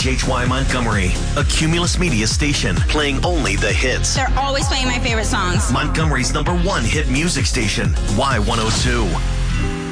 WHHY Montgomery, a Cumulus Media station, playing only the hits. They're always playing my favorite songs. Montgomery's #1 hit music station, Y102.